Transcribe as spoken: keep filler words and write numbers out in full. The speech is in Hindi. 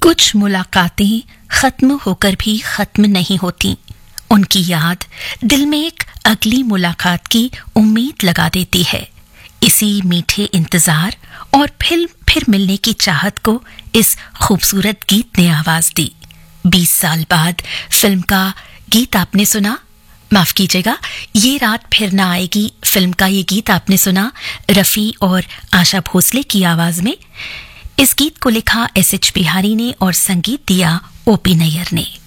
कुछ मुलाकातें खत्म होकर भी खत्म नहीं होती। उनकी याद दिल में एक अगली मुलाकात की उम्मीद लगा देती है। इसी मीठे इंतजार और फिर फिर मिलने की चाहत को इस खूबसूरत गीत ने आवाज दी। बीस साल बाद फिल्म का गीत आपने सुना, माफ कीजिएगा, ये रात फिर ना आएगी फिल्म का ये गीत आपने सुना रफी और आशा भोसले की आवाज में। इस गीत को लिखा एस एच बिहारी ने और संगीत दिया ओ पी नैयर ने।